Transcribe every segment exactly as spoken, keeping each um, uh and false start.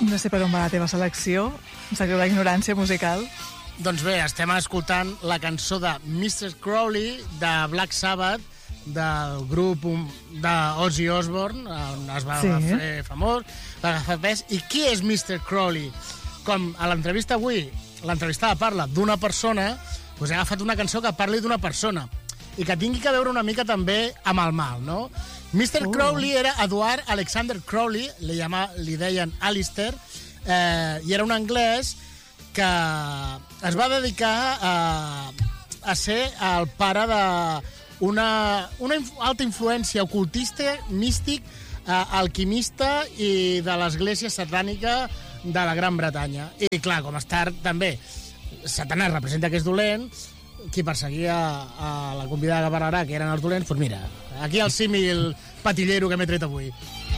No sé per on va la teva selecció. Em sap greu la ignorància musical. Doncs bé, estem escoltant la cançó de mister Crowley de Black Sabbath, del grup d'Ozzy Osbourne, on es va sí. fer famós, va agafar pes. I qui és mister Crowley? Com a l'entrevista avui, l'entrevistada parla d'una persona, doncs he agafat una cançó que parli d'una persona i que tingui que veure una mica també amb el mal, no? mister Uh. Crowley era Edward Alexander Crowley, li, llama, li deien Alistair, eh, i era un anglès que es va dedicar a, a ser el pare d'una una alta influència ocultista, místic, eh, alquimista i de l'església satànica de la Gran Bretanya. I clar, com estar també Satanàs representa que és dolent, qui perseguia a la convidada que parlarà, que eren els dolents, doncs mira, aquí el símil patillero que m'he tret avui.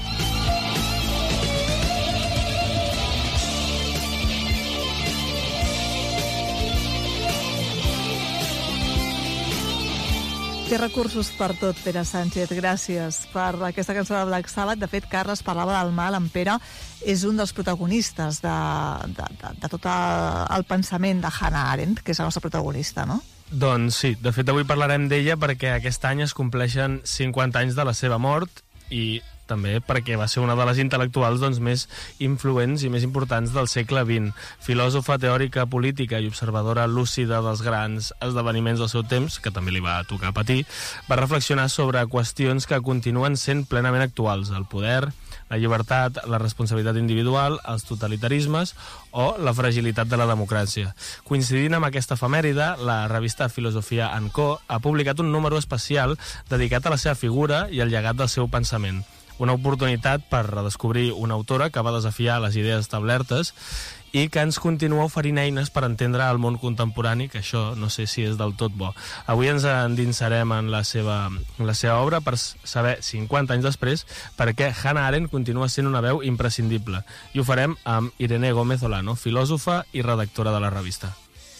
Té recursos per tot, Pere Sánchez. Gràcies per aquesta cançó de Black Sabbath. De fet, Carles parlava del mal. En Pere és un dels protagonistes de, de, de, de tot el pensament de Hannah Arendt, que és la nostra protagonista, no? Doncs sí, de fet avui parlarem d'ella perquè aquest any es compleixen cinquanta anys de la seva mort i també perquè va ser una de les intel·lectuals doncs, més influents i més importants del segle vint. Filòsofa, teòrica, política i observadora lúcida dels grans esdeveniments del seu temps, que també li va tocar patir, va reflexionar sobre qüestions que continuen sent plenament actuals: el poder, la llibertat, la responsabilitat individual, els totalitarismes o la fragilitat de la democràcia. Coincidint amb aquesta efemèride, la revista Filosofia and Co ha publicat un número especial dedicat a la seva figura i al llegat del seu pensament. Una oportunitat per redescobrir una autora que va desafiar les idees establertes i que ens continua oferint eines per entendre el món contemporani, que això no sé si és del tot bo. Avui ens endinsarem en la seva, en la seva obra per saber, cinquanta anys després, per què Hannah Arendt continua sent una veu imprescindible. I ho farem amb Irene Gómez Olano, filòsofa i redactora de la revista.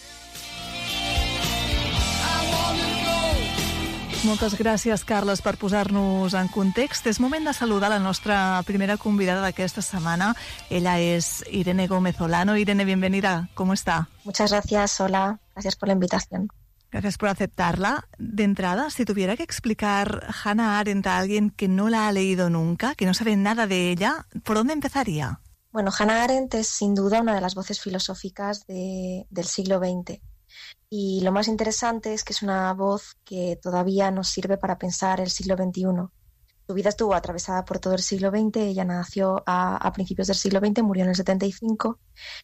Moltes gràcies, Carles, per posar-nos en context. És moment de saludar la nostra primera convidada d'aquesta setmana. Ella es Irene Gómez Olano. Irene, bienvenida. ¿Cómo está? Muchas gracias, hola. Gracias por la invitación. Gracias por aceptarla. De entrada, si tuviera que explicar Hannah Arendt a alguien que no la ha leído nunca, que no sabe nada de ella, ¿por dónde empezaría? Bueno, Hannah Arendt es sin duda una de las voces filosóficas de, del siglo veinte. Y lo más interesante es que es una voz que todavía nos sirve para pensar el siglo veintiuno. Su vida estuvo atravesada por todo el siglo veinte, ella nació a, a principios del siglo veinte, murió en el setenta y cinco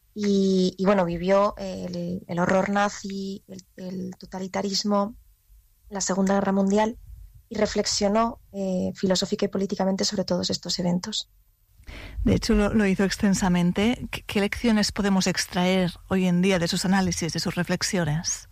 y, y bueno, vivió el, el horror nazi, el, el totalitarismo, la Segunda Guerra Mundial y reflexionó eh, filosófica y políticamente sobre todos estos eventos. De hecho, lo, lo hizo extensamente. ¿Qué, ¿Qué lecciones podemos extraer hoy en día de sus análisis, de sus reflexiones?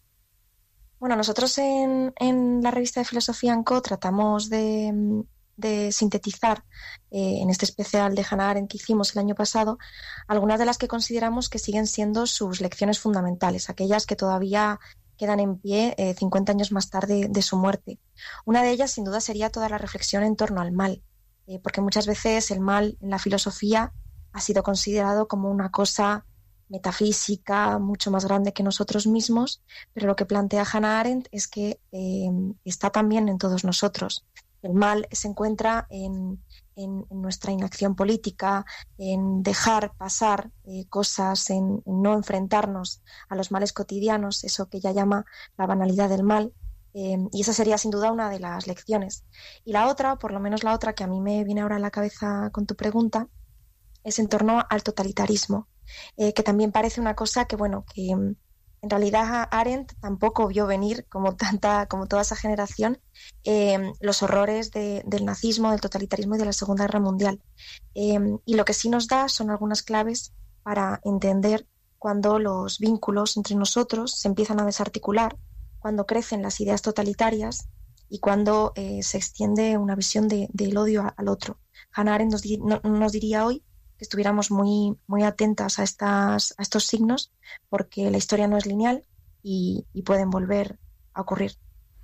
Bueno, nosotros en, en la revista de Filosofía and Co tratamos de, de sintetizar eh, en este especial de Hannah Arendt que hicimos el año pasado algunas de las que consideramos que siguen siendo sus lecciones fundamentales, aquellas que todavía quedan en pie eh, cincuenta años más tarde de su muerte. Una de ellas, sin duda, sería toda la reflexión en torno al mal. Porque muchas veces el mal en la filosofía ha sido considerado como una cosa metafísica, mucho más grande que nosotros mismos, pero lo que plantea Hannah Arendt es que eh, está también en todos nosotros. El mal se encuentra en, en, en nuestra inacción política, en dejar pasar eh, cosas, en, en no enfrentarnos a los males cotidianos, eso que ella llama la banalidad del mal. Eh, y esa sería sin duda una de las lecciones. Y la otra, por lo menos la otra que a mí me viene ahora a la cabeza con tu pregunta, es en torno al totalitarismo, eh, que también parece una cosa que, bueno, que en realidad Arendt tampoco vio venir, como tanta, como toda esa generación, eh, los horrores de, del nazismo, del totalitarismo y de la Segunda Guerra Mundial. Eh, y lo que sí nos da son algunas claves para entender cuando los vínculos entre nosotros se empiezan a desarticular, cuando crecen las ideas totalitarias y cuando eh, se extiende una visión de, del odio a, al otro. Hannah Arendt nos, di, no, nos diría hoy que estuviéramos muy, muy atentas a, estas, a estos signos porque la historia no es lineal y, y pueden volver a ocurrir.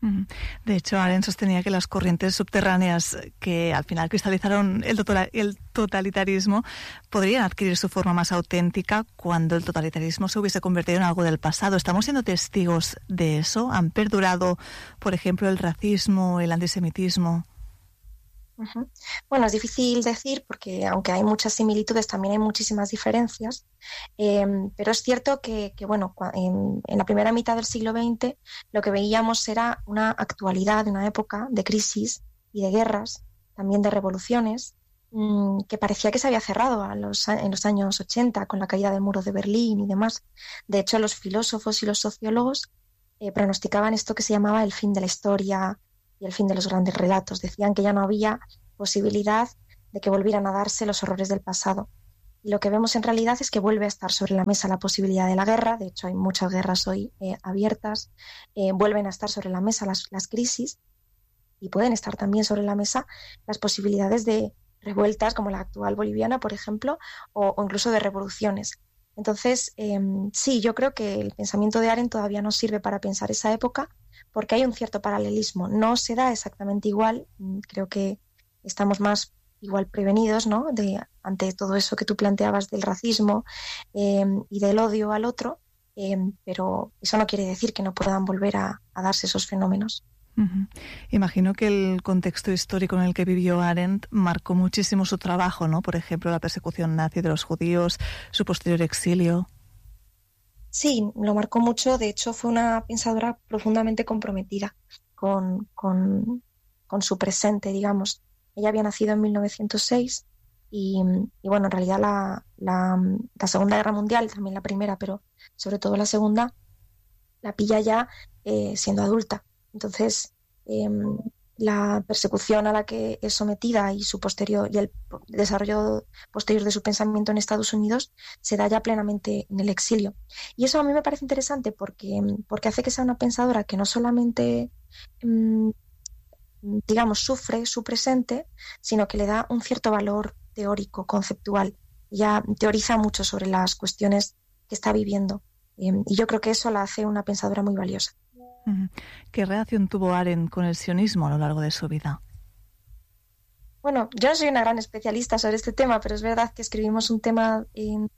De hecho, Arendt sostenía que las corrientes subterráneas que al final cristalizaron el, total, el totalitarismo podrían adquirir su forma más auténtica cuando el totalitarismo se hubiese convertido en algo del pasado. ¿Estamos siendo testigos de eso? ¿Han perdurado, por ejemplo, el racismo, el antisemitismo? Uh-huh. Bueno, es difícil decir porque aunque hay muchas similitudes también hay muchísimas diferencias, eh, pero es cierto que, que bueno, en, en la primera mitad del siglo veinte lo que veíamos era una actualidad de una época de crisis y de guerras, también de revoluciones, mmm, que parecía que se había cerrado a los, en los años ochenta con la caída del muro de Berlín y demás. De hecho, los filósofos y los sociólogos eh, pronosticaban esto que se llamaba el fin de la historia y el fin de los grandes relatos. Decían que ya no había posibilidad de que volvieran a darse los horrores del pasado. Y lo que vemos en realidad es que vuelve a estar sobre la mesa la posibilidad de la guerra. De hecho, hay muchas guerras hoy eh, abiertas. Eh, vuelven a estar sobre la mesa las, las crisis y pueden estar también sobre la mesa las posibilidades de revueltas como la actual boliviana, por ejemplo, o, o incluso de revoluciones. Entonces, eh, sí, yo creo que el pensamiento de Arendt todavía nos sirve para pensar esa época, porque hay un cierto paralelismo. No se da exactamente igual, creo que estamos más igual prevenidos, ¿no?, de, ante todo eso que tú planteabas del racismo eh, y del odio al otro, eh, pero eso no quiere decir que no puedan volver a, a darse esos fenómenos. Uh-huh. Imagino que el contexto histórico en el que vivió Arendt marcó muchísimo su trabajo, ¿no? Por ejemplo, la persecución nazi de los judíos, su posterior exilio. Sí, lo marcó mucho. De hecho, fue una pensadora profundamente comprometida con, con, con su presente, digamos. Ella había nacido en mil novecientos seis y, y bueno, en realidad la, la, la Segunda Guerra Mundial, también la primera, pero sobre todo la segunda, la pilla ya eh, siendo adulta. Entonces, eh, la persecución a la que es sometida y su posterior y el desarrollo posterior de su pensamiento en Estados Unidos se da ya plenamente en el exilio. Y eso a mí me parece interesante porque, porque hace que sea una pensadora que no solamente, mmm, digamos, sufre su presente, sino que le da un cierto valor teórico, conceptual. Ella teoriza mucho sobre las cuestiones que está viviendo. Eh, y yo creo que eso la hace una pensadora muy valiosa. ¿Qué relación tuvo Arendt con el sionismo a lo largo de su vida? Bueno, yo no soy una gran especialista sobre este tema, pero es verdad que escribimos un tema en,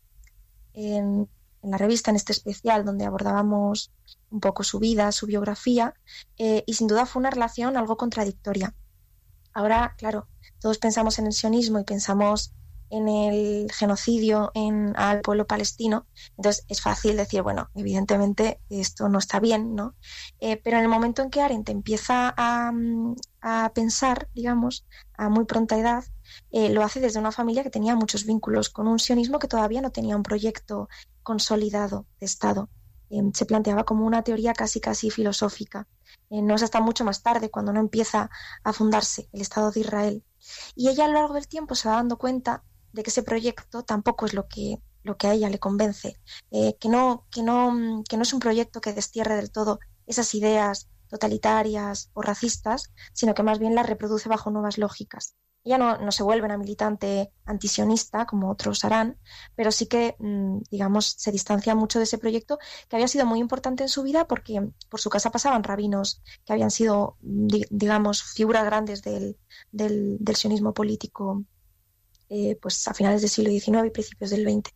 en, en la revista, en este especial, donde abordábamos un poco su vida, su biografía, eh, y sin duda fue una relación algo contradictoria. Ahora, claro, todos pensamos en el sionismo y pensamos en el genocidio en, al pueblo palestino, entonces es fácil decir, bueno, evidentemente esto no está bien, ¿no? Eh, pero en el momento en que Arendt empieza a, a pensar, digamos, a muy pronta edad, eh, lo hace desde una familia que tenía muchos vínculos con un sionismo que todavía no tenía un proyecto consolidado de Estado. Eh, se planteaba como una teoría casi casi filosófica. Eh, no es hasta mucho más tarde cuando no empieza a fundarse el Estado de Israel. Y ella a lo largo del tiempo se va dando cuenta de que ese proyecto tampoco es lo que, lo que a ella le convence, eh, que, no, que, no, que no es un proyecto que destierre del todo esas ideas totalitarias o racistas, sino que más bien las reproduce bajo nuevas lógicas. Ella no, no se vuelve una militante antisionista, como otros harán, pero sí que, digamos, se distancia mucho de ese proyecto que había sido muy importante en su vida porque por su casa pasaban rabinos que habían sido, digamos, figuras grandes del, del, del sionismo político Eh, pues a finales del siglo diecinueve y principios del veinte.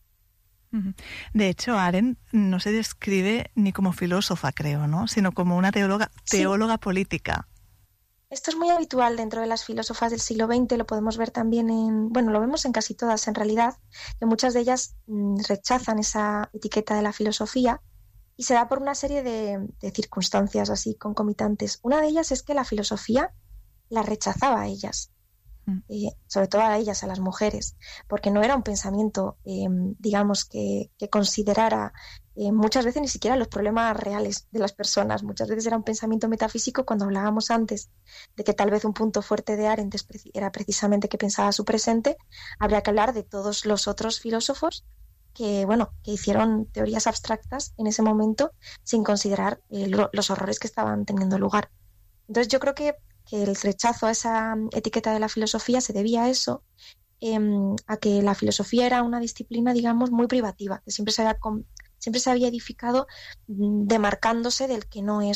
De hecho, Arendt no se describe ni como filósofa, creo, ¿no?, sino como una teóloga, teóloga sí. política. Esto es muy habitual dentro de las filósofas del siglo veinte, lo podemos ver también en, bueno, lo vemos en casi todas en realidad, que muchas de ellas mmm, rechazan esa etiqueta de la filosofía y se da por una serie de, de circunstancias así concomitantes. Una de ellas es que la filosofía la rechazaba a ellas. Eh, sobre todo a ellas, a las mujeres, porque no era un pensamiento, eh, digamos, que, que considerara eh, muchas veces ni siquiera los problemas reales de las personas. Muchas veces era un pensamiento metafísico. Cuando hablábamos antes de que tal vez un punto fuerte de Arendt era precisamente que pensaba su presente, habría que hablar de todos los otros filósofos que, bueno, que hicieron teorías abstractas en ese momento sin considerar eh, lo, los horrores que estaban teniendo lugar. Entonces yo creo que que el rechazo a esa etiqueta de la filosofía se debía a eso, eh, a que la filosofía era una disciplina, digamos, muy privativa, que siempre se había, siempre se había edificado demarcándose del que no es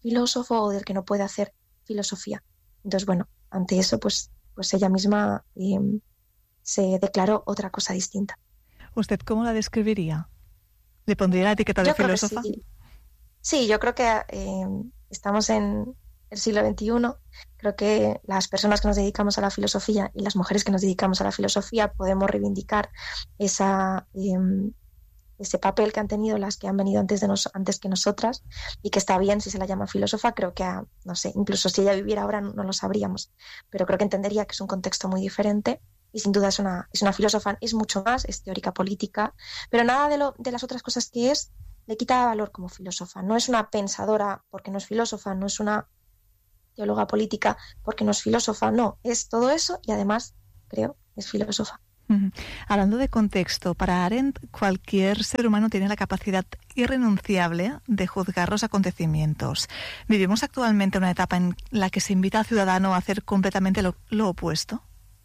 filósofo o del que no puede hacer filosofía. Entonces, bueno, ante eso, pues, pues ella misma eh, se declaró otra cosa distinta. ¿Usted cómo la describiría? ¿Le pondría la etiqueta de yo filósofa? Sí. sí, yo creo que eh, estamos en el siglo veintiuno. Creo que las personas que nos dedicamos a la filosofía y las mujeres que nos dedicamos a la filosofía podemos reivindicar esa, eh, ese papel que han tenido las que han venido antes, de nos, antes que nosotras, y que está bien si se la llama filósofa. Creo que, a, no sé, incluso si ella viviera ahora no, no lo sabríamos, pero creo que entendería que es un contexto muy diferente. Y sin duda es una, es una filósofa, es mucho más, es teórica política, pero nada de, lo, de las otras cosas que es le quita valor como filósofa. No es una pensadora porque no es filósofa, no es una teóloga política porque no es filósofa, no, es todo eso y además, creo, es filósofa. Uh-huh. Hablando de contexto, para Arendt cualquier ser humano tiene la capacidad irrenunciable de juzgar los acontecimientos. ¿Vivimos actualmente una etapa en la que se invita al ciudadano a hacer completamente lo, lo opuesto?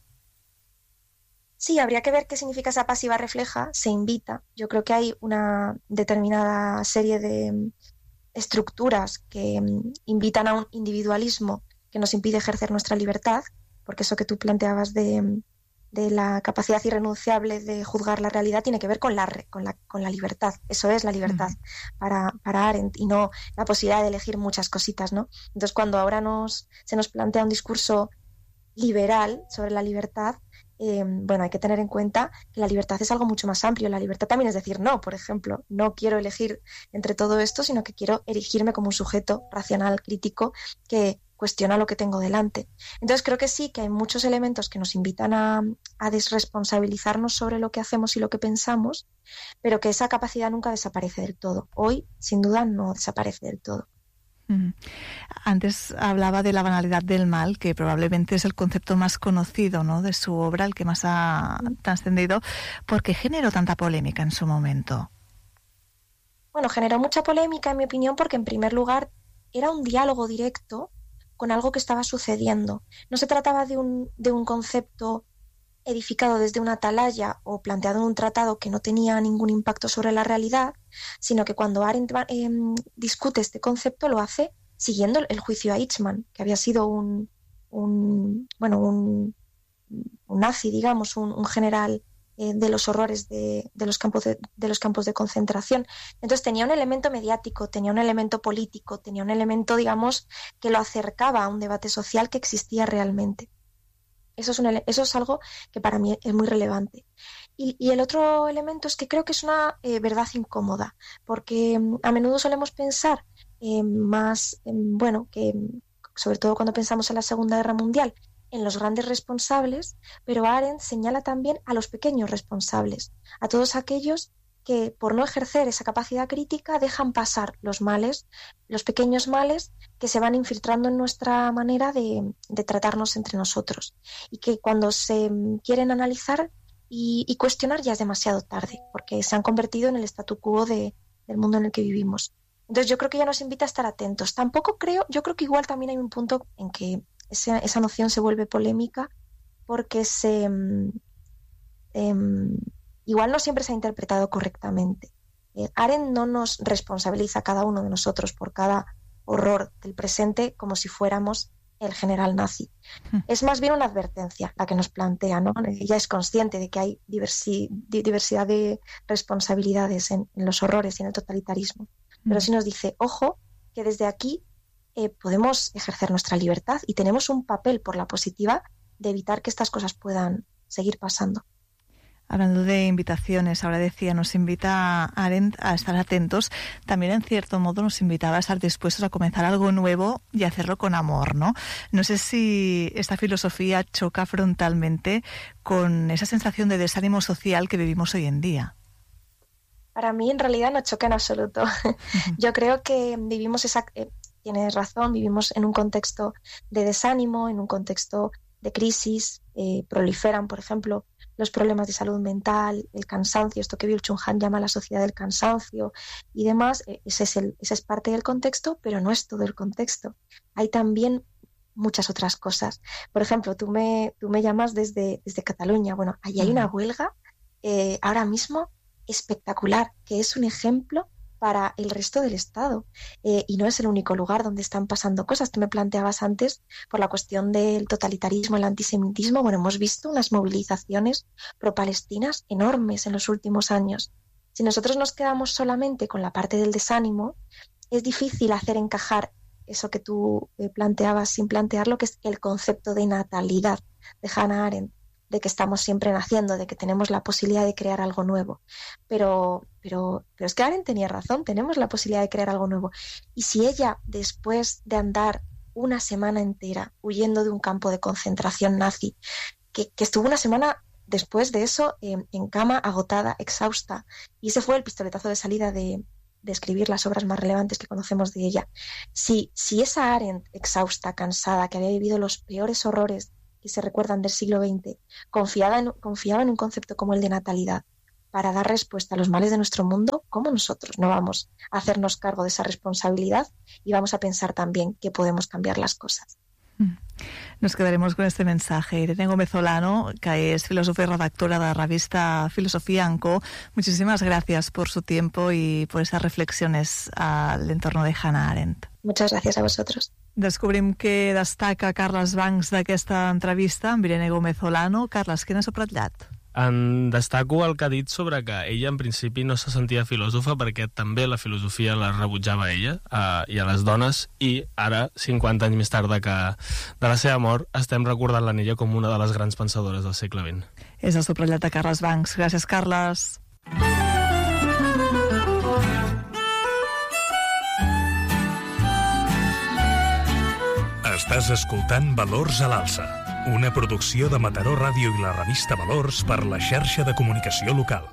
Sí, habría que ver qué significa esa pasiva refleja, se invita. Yo creo que hay una determinada serie de estructuras que invitan a un individualismo que nos impide ejercer nuestra libertad, porque eso que tú planteabas de, de la capacidad irrenunciable de juzgar la realidad tiene que ver con la, con la, con la libertad. Eso es la libertad mm. para, para Arendt, y no la posibilidad de elegir muchas cositas, ¿no? Entonces, cuando ahora nos, se nos plantea un discurso liberal sobre la libertad, Eh, bueno, hay que tener en cuenta que la libertad es algo mucho más amplio. La libertad también es decir no, por ejemplo. No quiero elegir entre todo esto, sino que quiero erigirme como un sujeto racional, crítico, que cuestiona lo que tengo delante. Entonces creo que sí, que hay muchos elementos que nos invitan a, a desresponsabilizarnos sobre lo que hacemos y lo que pensamos, pero que esa capacidad nunca desaparece del todo. Hoy, sin duda, no desaparece del todo. Antes hablaba de la banalidad del mal, que probablemente es el concepto más conocido, ¿no?, de su obra, el que más ha trascendido. ¿Por qué generó tanta polémica en su momento? Bueno, generó mucha polémica, en mi opinión, porque en primer lugar era un diálogo directo con algo que estaba sucediendo. No se trataba de un, de un concepto edificado desde una atalaya o planteado en un tratado que no tenía ningún impacto sobre la realidad, sino que cuando Arendt eh, discute este concepto lo hace siguiendo el juicio a Eichmann, que había sido un, un bueno un, un nazi, digamos, un, un general eh, de los horrores de, de, los campos de, de los campos de concentración. Entonces tenía un elemento mediático, tenía un elemento político, tenía un elemento, digamos, que lo acercaba a un debate social que existía realmente. Eso es, un, eso es algo que para mí es muy relevante. Y, y el otro elemento es que creo que es una eh, verdad incómoda, porque a menudo solemos pensar eh, más, eh, bueno, que sobre todo cuando pensamos en la Segunda Guerra Mundial, en los grandes responsables, pero Arendt señala también a los pequeños responsables, a todos aquellos que por no ejercer esa capacidad crítica dejan pasar los males, los pequeños males que se van infiltrando en nuestra manera de, de tratarnos entre nosotros, y que cuando se quieren analizar y, y cuestionar ya es demasiado tarde, porque se han convertido en el statu quo de, del mundo en el que vivimos. Entonces yo creo que ya nos invita a estar atentos. Tampoco creo, yo creo que igual también hay un punto en que esa, esa noción se vuelve polémica, porque se... Eh, igual no siempre se ha interpretado correctamente. Eh, Arendt no nos responsabiliza a cada uno de nosotros por cada horror del presente como si fuéramos el general nazi. Mm. Es más bien una advertencia la que nos plantea, ¿no? Ella es consciente de que hay diversi, diversidad de responsabilidades en, en los horrores y en el totalitarismo, mm. pero sí nos dice, ojo, que desde aquí eh, podemos ejercer nuestra libertad y tenemos un papel por la positiva de evitar que estas cosas puedan seguir pasando. Hablando de invitaciones, ahora decía, nos invita a Arendt a estar atentos. También, en cierto modo, nos invitaba a estar dispuestos a comenzar algo nuevo y hacerlo con amor, ¿no? No sé si esta filosofía choca frontalmente con esa sensación de desánimo social que vivimos hoy en día. Para mí, en realidad, no choca en absoluto. Uh-huh. Yo creo que vivimos esa... Eh, tienes razón, vivimos en un contexto de desánimo, en un contexto de crisis. Eh, proliferan, por ejemplo, los problemas de salud mental, el cansancio, esto que Byung-Chul Han llama la sociedad del cansancio y demás. Ese es, el, ese es parte del contexto, pero no es todo el contexto. Hay también muchas otras cosas. Por ejemplo, tú me, tú me llamas desde, desde Cataluña. Bueno, allí hay una huelga eh, ahora mismo espectacular, que es un ejemplo para el resto del Estado. Eh, y no es el único lugar donde están pasando cosas. Tú me planteabas antes por la cuestión del totalitarismo, el antisemitismo. Bueno, hemos visto unas movilizaciones pro-palestinas enormes en los últimos años. Si nosotros nos quedamos solamente con la parte del desánimo, es difícil hacer encajar eso que tú eh, planteabas sin plantear lo que es el concepto de natalidad de Hannah Arendt, de que estamos siempre naciendo, de que tenemos la posibilidad de crear algo nuevo. Pero, pero, pero es que Arendt tenía razón, tenemos la posibilidad de crear algo nuevo. Y si ella, después de andar una semana entera huyendo de un campo de concentración nazi, que, que estuvo una semana después de eso eh, en cama, agotada, exhausta, y ese fue el pistoletazo de salida de, de escribir las obras más relevantes que conocemos de ella, si, si esa Arendt exhausta, cansada, que había vivido los peores horrores que se recuerdan del siglo veinte, confiaba en, confiaba en un concepto como el de natalidad para dar respuesta a los males de nuestro mundo, ¿cómo nosotros no vamos a hacernos cargo de esa responsabilidad y vamos a pensar también que podemos cambiar las cosas? Nos quedaremos con este mensaje. Irene Gómez Olano, que es filósofa y redactora de la revista Filosofía en Co, muchísimas gracias por su tiempo y por esas reflexiones al entorno de Hannah Arendt. Muchas gracias a vosotros. Descobrim què destaca Carles Bancs d'aquesta entrevista amb Irene Gómez Olano. Carles, què n'has subratllat? En destaco el que ha dit sobre que ella en principi no se sentia filòsofa perquè també la filosofia la rebutjava a ella uh, i a les dones, i ara, cinquanta anys més tard de, que, de la seva mort, estem recordant l'Anella com una de les grans pensadores del segle vint. És el subratllat de Carles Bancs. Gràcies, Carles. Estàs escoltant Valors a l'Alça, una producció de Mataró Ràdio i la revista Valors per la xarxa de comunicació local.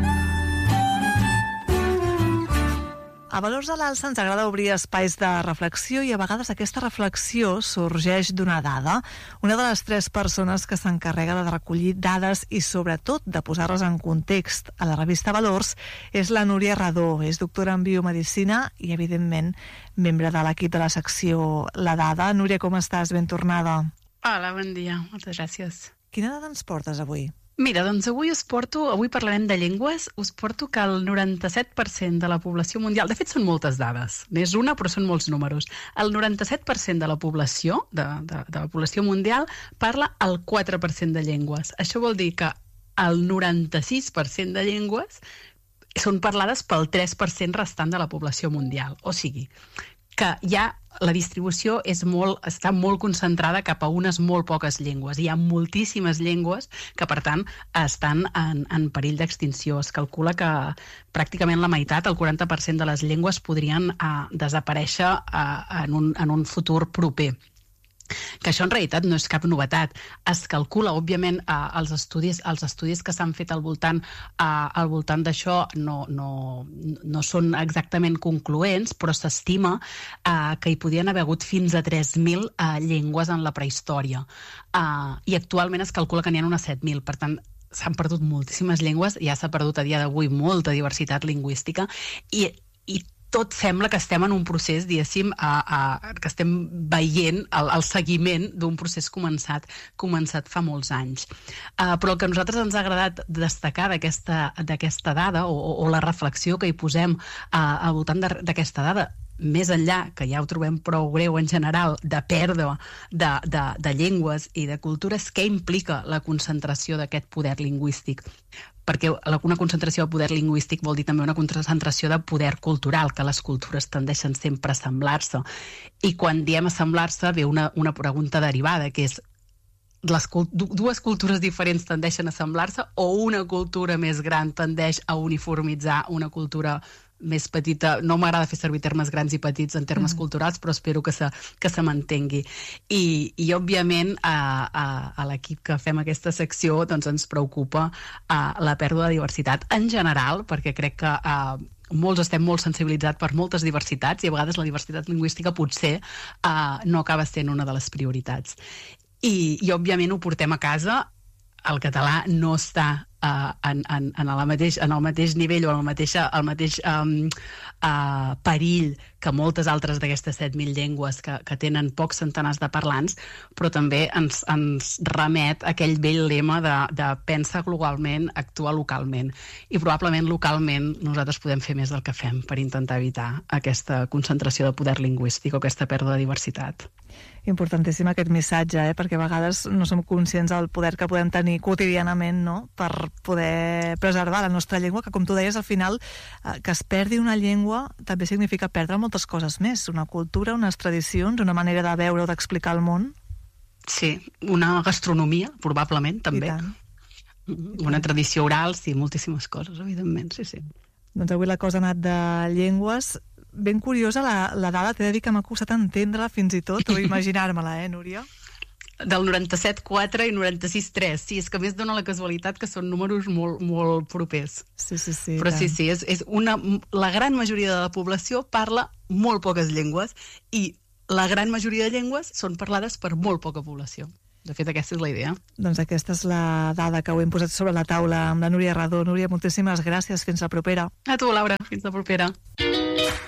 A Valors a l'Alça ens agrada obrir espais de reflexió i a vegades aquesta reflexió sorgeix d'una dada. Una de les tres persones que s'encarrega de recollir dades i sobretot de posar-les en context a la revista Valors és la Núria Radó. És doctora en biomedicina i, evidentment, membre de l'equip de la secció La Dada. Núria, com estàs? Ben tornada. Hola, bon dia. Moltes gràcies. Quina dada ens portes avui? Mira, doncs avui us porto, avui parlarem de llengües, us porto que el noranta-set per cent de la població mundial, de fet són moltes dades, n'és una però són molts números, el noranta-set per cent de la població, de, de, de la població mundial, parla el quatre per cent de llengües. Això vol dir que el noranta-sis per cent de llengües són parlades pel tres per cent restant de la població mundial. O sigui, que ja la distribució és molt, està molt concentrada cap a unes molt poques llengües. Hi ha moltíssimes llengües que, per tant, estan en, en perill d'extinció. Es calcula que pràcticament la meitat, el quaranta per cent de les llengües, podrien uh, desaparèixer uh, en, un, en un futur proper. Que això en realitat no és cap novetat. Es calcula, òbviament, eh, els estudis els estudis que s'han fet al voltant eh, al voltant d'això no, no, no són exactament concloents, però s'estima eh, que hi podien haver hagut fins a tres mil eh, llengües en la prehistòria. Eh, I actualment es calcula que n'hi ha unes set mil, per tant, s'han perdut moltíssimes llengües, ja s'ha perdut a dia d'avui molta diversitat lingüística, i, i tot sembla que estem en un procés, diguéssim, a, a, que estem veient el, el seguiment d'un procés començat, començat fa molts anys. Uh, però el que a nosaltres ens ha agradat destacar d'aquesta d'aquesta dada, o, o la reflexió que hi posem uh, al voltant d'aquesta dada, més enllà, que ja ho trobem prou greu en general, de pèrdua de, de, de llengües i de cultures, què implica la concentració d'aquest poder lingüístic? Perquè una concentració de poder lingüístic vol dir també una concentració de poder cultural, que les cultures tendeixen sempre a semblar-se. I quan diem assemblar-se ve una, una pregunta derivada, que és les dues cultures diferents tendeixen a semblar-se o una cultura més gran tendeix a uniformitzar una cultura més petita. No m'agrada fer servir termes grans i petits en termes mm. culturals, però espero que se, que se mantengui. I, i òbviament, a, a, a l'equip que fem aquesta secció doncs ens preocupa a, la pèrdua de diversitat en general, perquè crec que a, molts estem molt sensibilitzats per moltes diversitats i a vegades la diversitat lingüística potser a, no acaba sent una de les prioritats. I, i òbviament ho portem a casa. El català no està uh, en, en, en, el mateix, en el mateix nivell o en el mateix, el mateix um, uh, perill que moltes altres d'aquestes set mil llengües que, que tenen pocs centenars de parlants, però també ens, ens remet a aquell vell lema de, de pensa globalment, actua localment. I probablement localment nosaltres podem fer més del que fem per intentar evitar aquesta concentració de poder lingüístic o aquesta pèrdua de diversitat. Importantíssim aquest missatge, eh? Perquè a vegades no som conscients del poder que podem tenir quotidianament, no?, per poder preservar la nostra llengua, que com tu deies al final, eh, que es perdi una llengua també significa perdre moltes coses més, una cultura, unes tradicions, una manera de veure o d'explicar el món. Sí, una gastronomia, probablement, també. I tant. Una tradició oral, sí, moltíssimes coses, evidentment, sí, sí. Doncs avui la cosa ha anat de llengües. Ben curiosa la, la dada, t'he de dir que m'ha costat entendre-la fins i tot, o imaginar-me-la, eh, Núria? Del noranta-set coma quatre i noranta-sis coma tres. Sí, és que a més dona la casualitat que són números molt, molt propers. Sí, sí, sí. Però tant. sí, sí, és, és una, la gran majoria de la població parla molt poques llengües i la gran majoria de llengües són parlades per molt poca població. De fet, aquesta és la idea. Doncs aquesta és la dada que ho hem posat sobre la taula amb la Núria Radó. Núria, moltíssimes gràcies. Fins la propera. A tu, Laura. Fins la propera.